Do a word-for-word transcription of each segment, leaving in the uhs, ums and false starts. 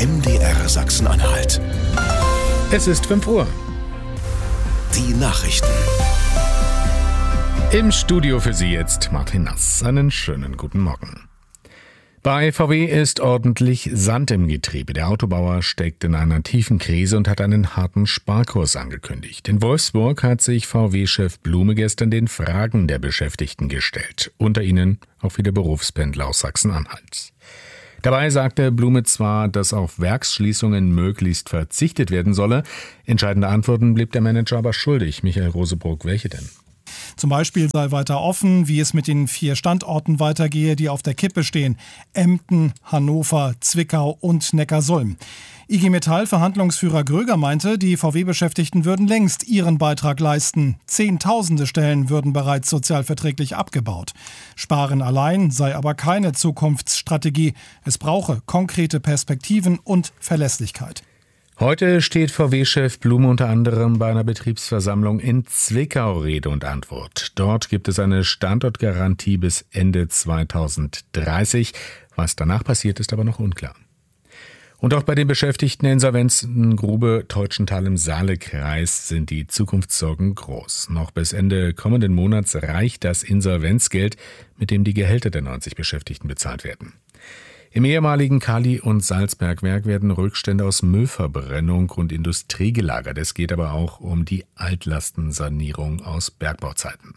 M D R Sachsen-Anhalt. Es ist fünf Uhr. Die Nachrichten. Im Studio für Sie jetzt Martin Nass. Einen schönen guten Morgen. Bei V W ist ordentlich Sand im Getriebe. Der Autobauer steckt in einer tiefen Krise und hat einen harten Sparkurs angekündigt. In Wolfsburg hat sich V W-Chef Blume gestern den Fragen der Beschäftigten gestellt. Unter ihnen auch viele Berufspendler aus Sachsen-Anhalt. Dabei sagte Blume zwar, dass auf Werksschließungen möglichst verzichtet werden solle. Entscheidende Antworten blieb der Manager aber schuldig. Michael Rosebrook, welche denn? Zum Beispiel sei weiter offen, wie es mit den vier Standorten weitergehe, die auf der Kippe stehen. Emden, Hannover, Zwickau und Neckarsulm. I G Metall-Verhandlungsführer Gröger meinte, die V W-Beschäftigten würden längst ihren Beitrag leisten. Zehntausende Stellen würden bereits sozialverträglich abgebaut. Sparen allein sei aber keine Zukunftsstrategie. Es brauche konkrete Perspektiven und Verlässlichkeit. Heute steht V W-Chef Blume unter anderem bei einer Betriebsversammlung in Zwickau Rede und Antwort. Dort gibt es eine Standortgarantie bis Ende zweitausenddreißig. Was danach passiert, ist aber noch unklar. Und auch bei den Beschäftigten der Insolvenzengrube Teutschenthal im Saalekreis sind die Zukunftssorgen groß. Noch bis Ende kommenden Monats reicht das Insolvenzgeld, mit dem die Gehälter der neunzig Beschäftigten bezahlt werden. Im ehemaligen Kali- und Salzbergwerk werden Rückstände aus Müllverbrennung und Industrie gelagert. Es geht aber auch um die Altlastensanierung aus Bergbauzeiten.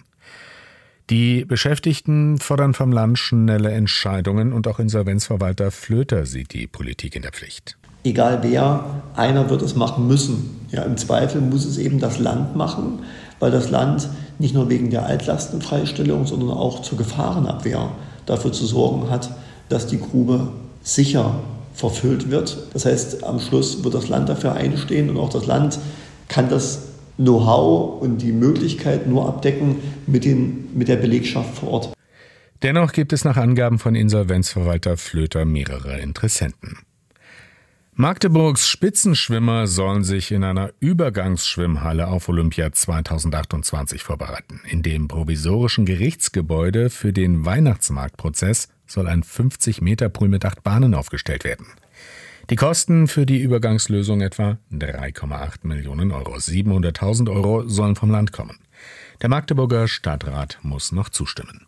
Die Beschäftigten fordern vom Land schnelle Entscheidungen und auch Insolvenzverwalter Flöter sieht die Politik in der Pflicht. Egal wer, einer wird es machen müssen. Ja, im Zweifel muss es eben das Land machen, weil das Land nicht nur wegen der Altlastenfreistellung, sondern auch zur Gefahrenabwehr dafür zu sorgen hat, dass die Grube sicher verfüllt wird. Das heißt, am Schluss wird das Land dafür einstehen und auch das Land kann das Know-how und die Möglichkeit nur abdecken mit, den, mit der Belegschaft vor Ort. Dennoch gibt es nach Angaben von Insolvenzverwalter Flöter mehrere Interessenten. Magdeburgs Spitzenschwimmer sollen sich in einer Übergangsschwimmhalle auf Olympia zweitausendachtundzwanzig vorbereiten. In dem provisorischen Gerichtsgebäude für den Weihnachtsmarktprozess soll ein fünfzig Meter Pool mit acht Bahnen aufgestellt werden. Die Kosten für die Übergangslösung etwa drei Komma acht Millionen Euro. siebenhunderttausend Euro sollen vom Land kommen. Der Magdeburger Stadtrat muss noch zustimmen.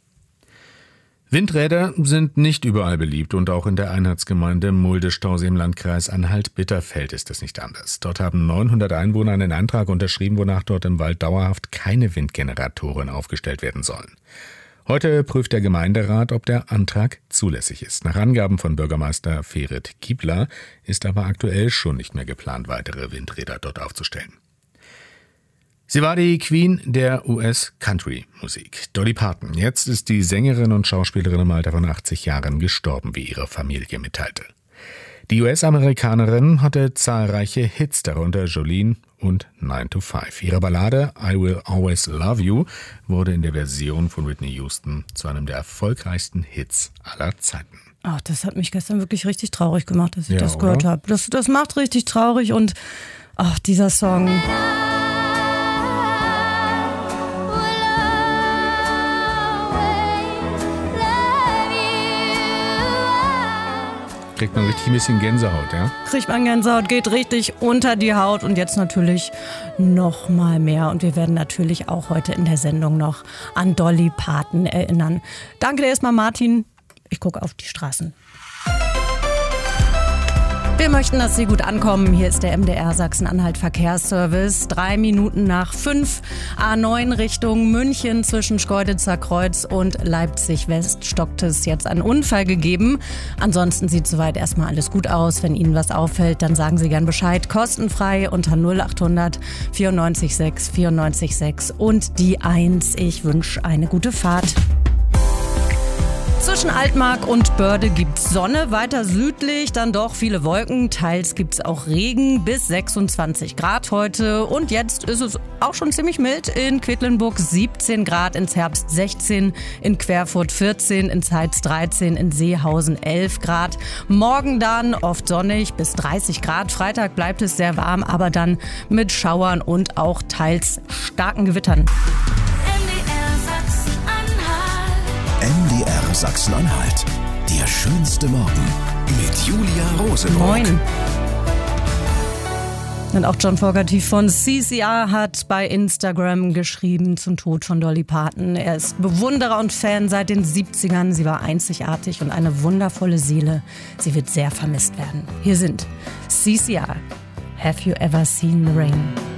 Windräder sind nicht überall beliebt und auch in der Einheitsgemeinde Mulde-Stausee im Landkreis Anhalt-Bitterfeld ist es nicht anders. Dort haben neunhundert Einwohner einen Antrag unterschrieben, wonach dort im Wald dauerhaft keine Windgeneratoren aufgestellt werden sollen. Heute prüft der Gemeinderat, ob der Antrag zulässig ist. Nach Angaben von Bürgermeister Ferit Kiebler ist aber aktuell schon nicht mehr geplant, weitere Windräder dort aufzustellen. Sie war die Queen der U S-Country-Musik, Dolly Parton. Jetzt ist die Sängerin und Schauspielerin im Alter von achtzig Jahren gestorben, wie ihre Familie mitteilte. Die U S-Amerikanerin hatte zahlreiche Hits, darunter Jolene und nine to five. Ihre Ballade I Will Always Love You wurde in der Version von Whitney Houston zu einem der erfolgreichsten Hits aller Zeiten. Ach, das hat mich gestern wirklich richtig traurig gemacht, dass ich ja, das gehört habe. Das, das macht richtig traurig und ach, dieser Song. Kriegt man richtig ein bisschen Gänsehaut, ja? Kriegt man Gänsehaut, geht richtig unter die Haut und jetzt natürlich noch mal mehr. Und wir werden natürlich auch heute in der Sendung noch an Dolly Parton erinnern. Danke dir erstmal, Martin. Ich gucke auf die Straßen. Wir möchten, dass Sie gut ankommen. Hier ist der M D R Sachsen-Anhalt Verkehrsservice. Drei Minuten nach fünf. A neun Richtung München zwischen Schkeuditzer Kreuz und Leipzig West stockt es jetzt einen Unfall gegeben. Ansonsten sieht soweit erstmal alles gut aus. Wenn Ihnen was auffällt, dann sagen Sie gern Bescheid. Kostenfrei unter null achthundert vierundneunzig sechs vierundneunzig sechs und die eins. Ich wünsche eine gute Fahrt. Zwischen Altmark und Börde gibt's Sonne, weiter südlich dann doch viele Wolken, teils gibt's auch Regen, bis sechsundzwanzig Grad heute und jetzt ist es auch schon ziemlich mild, in Quedlinburg siebzehn Grad, ins Herbst sechzehn, in Querfurt vierzehn, in Zeitz dreizehn, in Seehausen elf Grad. Morgen dann oft sonnig bis dreißig Grad, Freitag bleibt es sehr warm, aber dann mit Schauern und auch teils starken Gewittern. M D R Sachsen-Anhalt. Der schönste Morgen mit Julia Rosenburg. Moin. Und auch John Fogerty von C C R hat bei Instagram geschrieben zum Tod von Dolly Parton. Er ist Bewunderer und Fan seit den siebzigern. Sie war einzigartig und eine wundervolle Seele. Sie wird sehr vermisst werden. Hier sind C C R. Have you ever seen the rain?